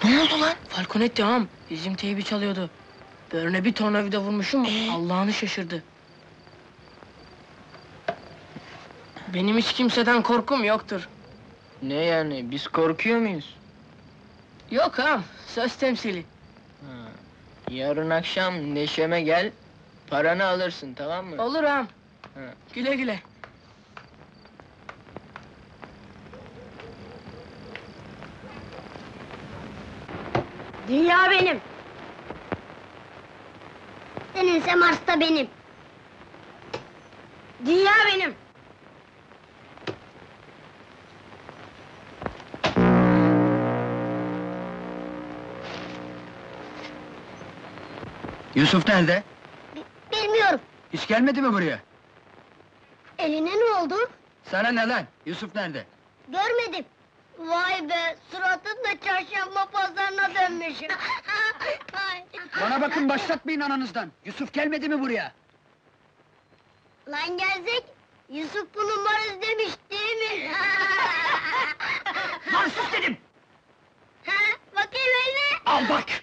Ne oldu lan? Falconetti ağam, bizim teybi çalıyordu. Böğrüne bir tornavida vurmuşum, Allah'ını şaşırdı. Benim hiç kimseden korkum yoktur. Ne yani, biz korkuyor muyuz? Yok ağam, söz temsili. Ha, yarın akşam Neşem'e gel, paranı alırsın, tamam mı? Olur ağam. Ha. Güle güle. Dünya benim. Seninse Mars'ta benim. Dünya benim. Yusuf nerede? Bilmiyorum. Hiç gelmedi mi buraya? Eline ne oldu? Sana ne lan? Yusuf nerede? Görmedim. Vay be, suratın da çarşamba pazarına dönmüşsün. Ay. Bana bakın, başlatmayın ananızdan! Yusuf gelmedi mi buraya? Lan gerzek, Yusuf bu numarası demiş değil mi? Lan sus dedim! Ha, bakayım eline. Al bak!